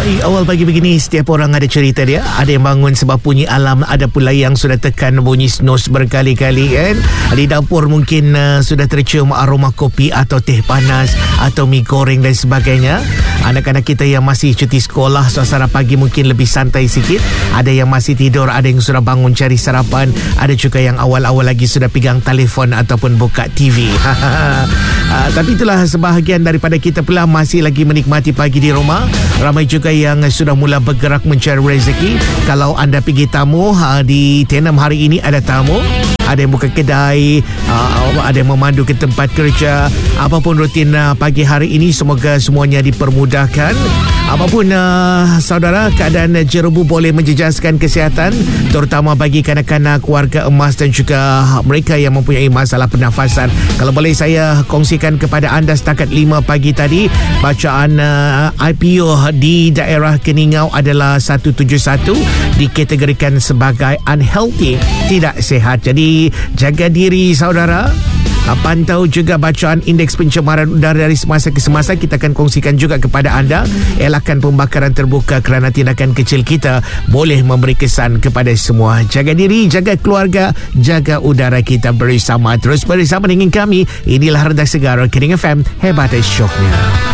Awal pagi begini, setiap orang ada cerita dia. Ada yang bangun sebab bunyi alam, ada pula yang sudah tekan bunyi snooze berkali-kali kan. Di dapur mungkin sudah tercium aroma kopi atau teh panas atau mi goreng dan sebagainya. Anak-anak kita yang masih cuti sekolah, suasana pagi mungkin lebih santai sikit. Ada yang masih tidur, ada yang sudah bangun cari sarapan, ada juga yang awal-awal lagi sudah pegang telefon ataupun buka TV. Tapi itulah sebahagian daripada kita pula masih lagi menikmati pagi di rumah. Ramai juga yang sudah mula bergerak mencari rezeki. Kalau anda pergi tamu, di Tenem hari ini ada tamu. Ada yang buka kedai, ada yang memandu ke tempat kerja. Apapun rutin pagi hari ini, semoga semuanya dipermudahkan. Apapun saudara, keadaan jerebu boleh menjejaskan kesihatan, terutama bagi kanak-kanak, keluarga emas dan juga mereka yang mempunyai masalah pernafasan. Kalau boleh saya kongsikan kepada anda setakat 5 pagi tadi, bacaan IPO di daerah Keningau adalah 171, dikategorikan sebagai unhealthy, tidak sihat. Jadi jaga diri saudara. Pantau juga bacaan indeks pencemaran udara dari semasa ke semasa. Kita akan kongsikan juga kepada anda. Elakkan pembakaran terbuka kerana tindakan kecil kita boleh memberi kesan kepada semua. Jaga diri, jaga keluarga, jaga udara kita bersama. Terus bersama dengan kami. Inilah Rendah Segar Kening FM, hebat syoknya.